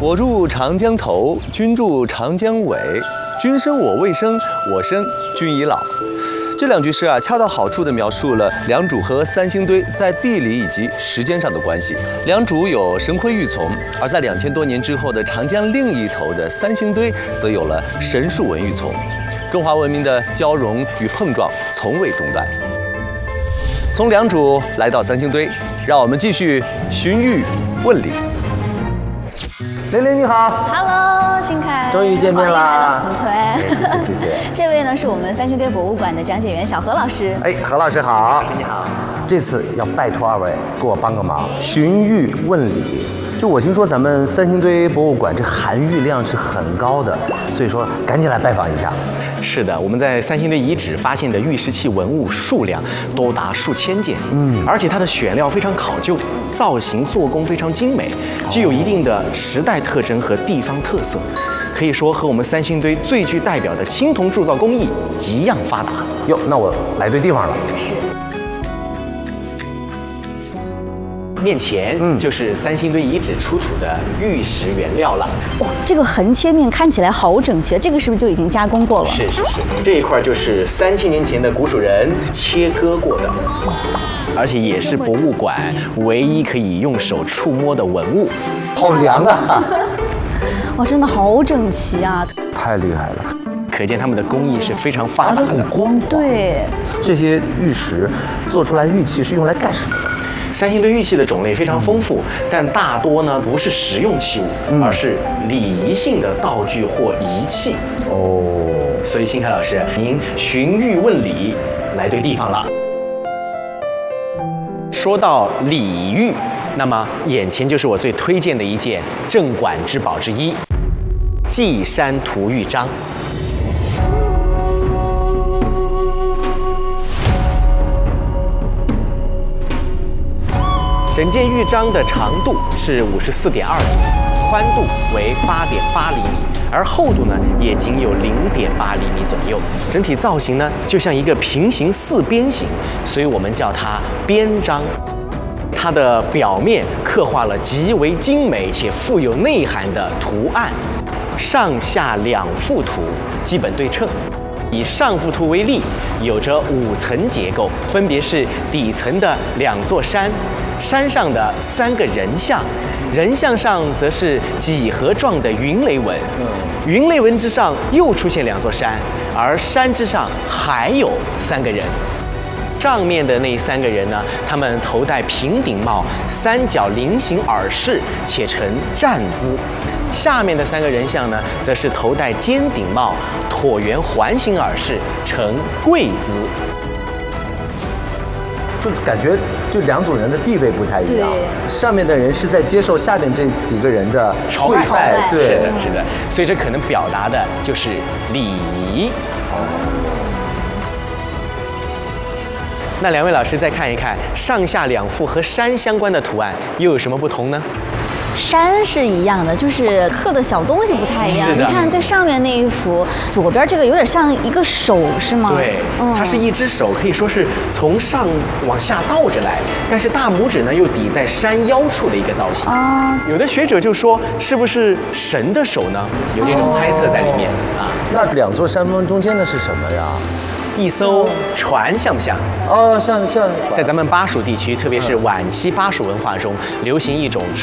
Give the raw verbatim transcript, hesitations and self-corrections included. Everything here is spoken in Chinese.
我住长江头，君住长江尾。君生我未生，我生君已老。这两句诗啊，恰到好处地描述了良渚和三星堆在地理以及时间上的关系。良渚有神辉玉琮，而在两千多年之后的长江另一头的三星堆，则有了神树文玉琮。中华文明的交融与碰撞从未中断。从良渚来到三星堆，让我们继续寻玉问礼。 玲玲你好 ，Hello， 新凯， 终于见面啦！ 死存， 谢谢谢谢。 这位呢是我们三星堆博物馆的讲解员小何老师。 哎，何老师好。 老师你好。 这次要拜托二位给我帮个忙，寻玉问礼。就我听说咱们三星堆博物馆这含玉量是很高的，所以说赶紧来拜访一下。 是的，我们在三星堆遗址发现的玉石器文物数量多达数千件，嗯，而且它的选料非常考究，造型做工非常精美，具有一定的时代特征和地方特色，可以说和我们三星堆最具代表的青铜铸造工艺一样发达。 哟，那我来对地方了。 是。 面前嗯就是三星堆遗址出土的玉石原料了。 哇，这个横切面看起来好整齐，这个是不是就已经加工过了？ 是是是，这一块就是三千年前的古蜀人切割过的，而且也是博物馆唯一可以用手触摸的文物。 好凉啊！ 哇，真的好整齐啊！ 太厉害了， 可见他们的工艺是非常发达的。 很光滑。 对， 这些玉石做出来玉器是用来干什么的？ 三星堆玉器的种类非常丰富，但大多呢不是实用器物，嗯、而是礼仪性的道具或仪器。哦，所以新凯老师，您寻玉问礼来对地方了。说到礼玉，那么眼前就是我最推荐的一件镇馆之宝之一——稷山图玉章。整件玉章的长度是五十四点二厘米，宽度为八点八厘米，而厚度呢也仅有零点八厘米左右。整体造型呢就像一个平行四边形，所以我们叫它边章。它的表面刻画了极为精美且富有内涵的图案，上下两幅图基本对称。以上幅图为例，有着五层结构，分别是底层的两座山。山上的三个人像，人像上则是几何状的云雷纹，云雷纹之上又出现两座山，而山之上还有三个人。上面的那三个人呢，他们头戴平顶帽，三角菱形耳饰，且呈站姿。下面的三个人像呢，则是头戴尖顶帽，椭圆环形耳饰，呈跪姿。 就感觉就两种人的地位不太一样，上面的人是在接受下面这几个人的跪拜，对， 是的，是的，所以这可能表达的就是礼仪。那两位老师再看一看上下两幅和山相关的图案，又有什么不同呢？ 山是一样的，就是刻的小东西不太一样。你看最上面那一幅，左边这个有点像一个手，是吗？ 对，嗯、它是一只手，可以说是从上往下倒着来，但是大拇指呢又抵在山腰处的一个造型。啊，有的学者就说，是不是神的手呢？有这种猜测在里面、哦、啊。 那两座山峰中间的是什么呀？ 一艘船，像不像？ 哦，像像。 在咱们巴蜀地区，特别是晚期巴蜀文化中，流行一种